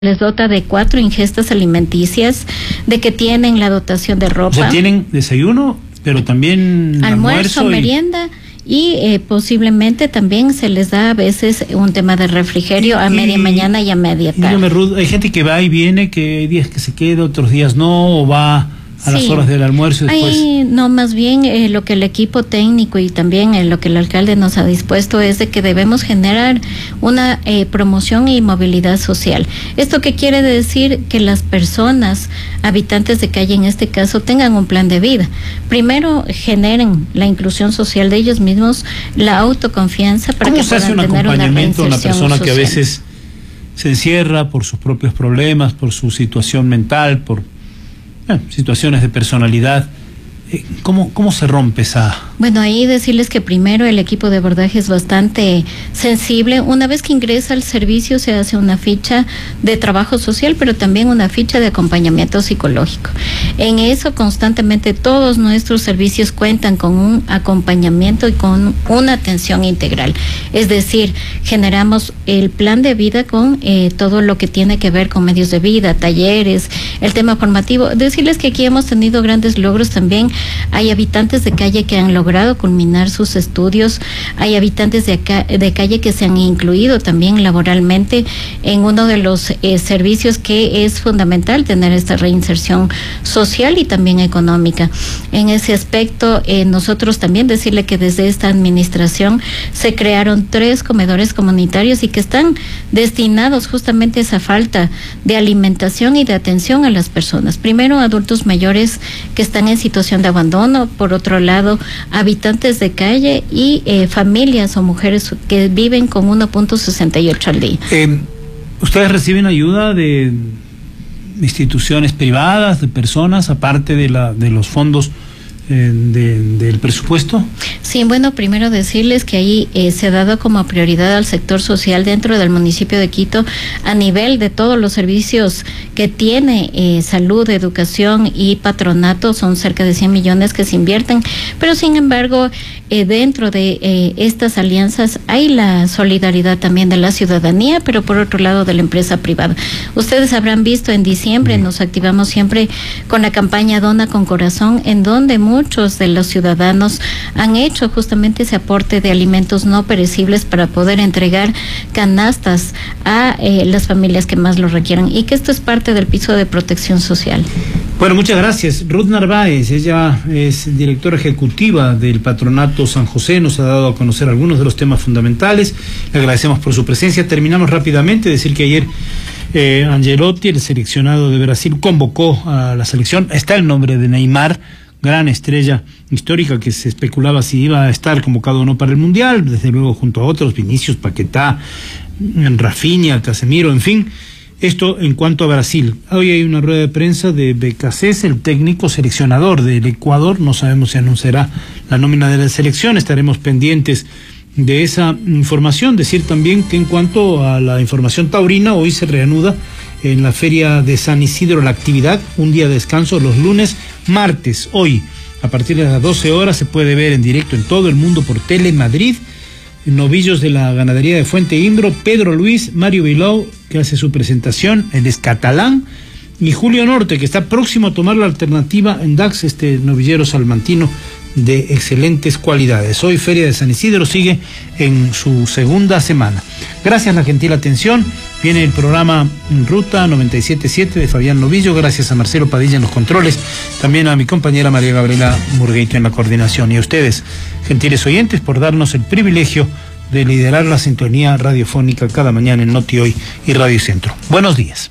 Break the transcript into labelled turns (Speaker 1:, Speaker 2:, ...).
Speaker 1: les dota de 4 ingestas alimenticias, de que tienen la dotación de ropa.
Speaker 2: O sea, tienen desayuno, pero también almuerzo
Speaker 1: merienda y posiblemente también se les da a veces un tema de refrigerio a media mañana y a media tarde.
Speaker 2: Dígame, Ruth, hay gente que va y viene, que hay días que se queda, otros días no, o va a las horas del almuerzo y después.
Speaker 1: No, más bien lo que el equipo técnico y también lo que el alcalde nos ha dispuesto es de que debemos generar una promoción y movilidad social. ¿Esto qué quiere decir? Que las personas, habitantes de calle en este caso, tengan un plan de vida. Primero, generen la inclusión social de ellos mismos, la autoconfianza para que puedan tener una reinserción social. ¿Cómo se hace un acompañamiento a una persona que a veces se encierra por sus propios problemas, por su situación mental, por situaciones de personalidad? ¿Cómo se rompe esa? Bueno, ahí decirles que primero el equipo de abordaje es bastante sensible. Una vez que ingresa al servicio se hace una ficha de trabajo social, pero también una ficha de acompañamiento psicológico. En eso constantemente todos nuestros servicios cuentan con un acompañamiento y con una atención integral. Es decir, generamos el plan de vida con todo lo que tiene que ver con medios de vida, talleres, el tema formativo. Decirles que aquí hemos tenido grandes logros también. Hay habitantes de calle que han logrado culminar sus estudios, hay habitantes de calle que se han incluido también laboralmente en uno de los servicios que es fundamental tener esta reinserción social y también económica. En ese aspecto, nosotros también decirle que desde esta administración se crearon 3 comedores comunitarios y que están destinados justamente a esa falta de alimentación y de atención a las personas. Primero, adultos mayores que están en situación de abandono, por otro lado, habitantes de calle y familias o mujeres que viven con 1.68 al día.
Speaker 2: ¿Ustedes reciben ayuda de instituciones privadas, de personas, aparte de los fondos del presupuesto?
Speaker 1: Sí, bueno, primero decirles que ahí se ha dado como prioridad al sector social dentro del municipio de Quito a nivel de todos los servicios que tiene salud, educación y patronato. Son cerca de 100 millones que se invierten, pero sin embargo dentro de estas alianzas hay la solidaridad también de la ciudadanía, pero por otro lado de la empresa privada. Ustedes habrán visto en diciembre nos activamos siempre con la campaña Dona con Corazón, en donde muchos de los ciudadanos han hecho justamente ese aporte de alimentos no perecibles para poder entregar canastas a las familias que más lo requieran, y que esto es parte del piso de protección social.
Speaker 2: Bueno, muchas gracias. Ruth Narváez, ella es directora ejecutiva del Patronato San José, nos ha dado a conocer algunos de los temas fundamentales. Le agradecemos por su presencia. Terminamos rápidamente, decir que ayer Angelotti, el seleccionado de Brasil, convocó a la selección. Está el nombre de Neymar, gran estrella histórica que se especulaba si iba a estar convocado o no para el Mundial, desde luego junto a otros, Vinicius, Paquetá, Rafinha, Casemiro, en fin. Esto en cuanto a Brasil. Hoy hay una rueda de prensa de Becasés, el técnico seleccionador del Ecuador. No sabemos si anunciará la nómina de la selección, estaremos pendientes de esa información. Decir también que en cuanto a la información taurina, hoy se reanuda en la Feria de San Isidro la actividad, un día de descanso los lunes, martes. Hoy, a partir de las 12 horas, se puede ver en directo en todo el mundo por Telemadrid. Novillos de la ganadería de Fuente Imbro, Pedro Luis, Mario Bilbao, que hace su presentación, él es catalán, y Julio Norte, que está próximo a tomar la alternativa en Dax, este novillero salmantino de excelentes cualidades. Hoy Feria de San Isidro sigue en su segunda semana. Gracias a la gentil atención. Viene el programa Ruta 97.7 de Fabián Novillo. Gracias a Marcelo Padilla en los controles. También a mi compañera María Gabriela Murgueito en la coordinación. Y a ustedes, gentiles oyentes, por darnos el privilegio de liderar la sintonía radiofónica cada mañana en Noti Hoy y Radio Centro. Buenos días.